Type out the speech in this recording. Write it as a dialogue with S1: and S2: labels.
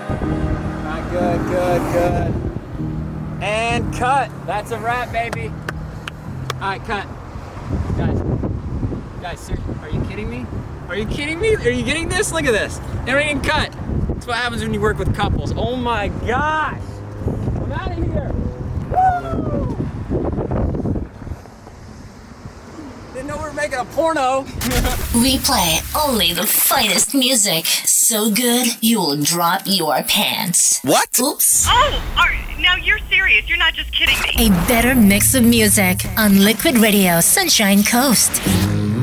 S1: Alright, good. And cut. That's a wrap, baby. Alright, cut. Guys, seriously, are you kidding me? Are you kidding me? Are you getting this? Look at this. Never even cut. That's what happens when you work with couples. Oh my gosh. I'm out of here. Woo! Didn't know we were making a porno.
S2: We play only the finest music. So good, you'll drop your pants.
S3: What?
S2: Oops.
S4: Now you're serious. You're not just kidding me.
S2: A better mix of music on Liquid Radio Sunshine Coast.